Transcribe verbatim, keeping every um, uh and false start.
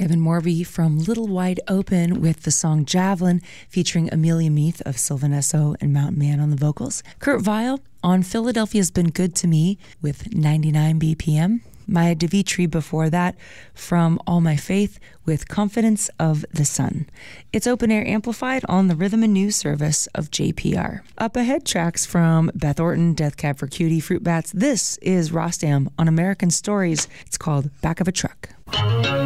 Kevin Morby from Little Wide Open with the song Javelin, featuring Amelia Meath of Sylvan Esso and Mountain Man on the vocals. Kurt Vile on Philadelphia's Been Good to Me with ninety-nine B P M. Maya Devitri before that from All My Faith with Confidence of the Sun. It's open air amplified on the Rhythm and News service of J P R. Up ahead, tracks from Beth Orton, Death Cab for Cutie, Fruit Bats. This is Rostam on American Stories. It's called Back of a Truck.